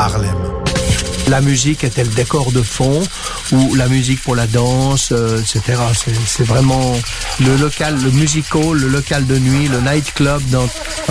Harlem. La musique était le décor de fond, ou la musique pour la danse, etc. C'est vraiment le local, le music hall, le local de nuit, le nightclub dans